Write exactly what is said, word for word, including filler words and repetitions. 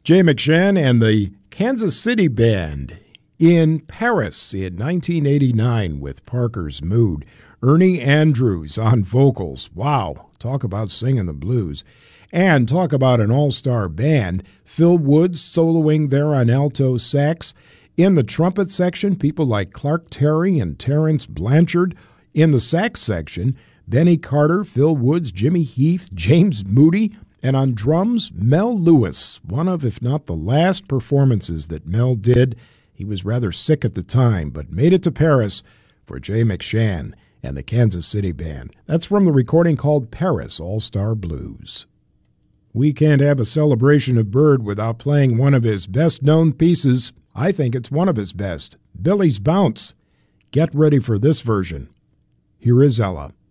Jay McShann and the Kansas City Band in Paris in nineteen eighty-nine with Parker's Mood. Ernie Andrews on vocals. Wow, talk about singing the blues. And talk about an all-star band. Phil Woods soloing there on alto sax. In the trumpet section, people like Clark Terry and Terrence Blanchard. In the sax section, Benny Carter, Phil Woods, Jimmy Heath, James Moody. And on drums, Mel Lewis, one of, if not the last performances that Mel did. He was rather sick at the time, but made it to Paris for Jay McShann and the Kansas City Band. That's from the recording called Paris All-Star Blues. We can't have a celebration of Bird without playing one of his best-known pieces. I think it's one of his best. Billy's Bounce. Get ready for this version. Here is Ella.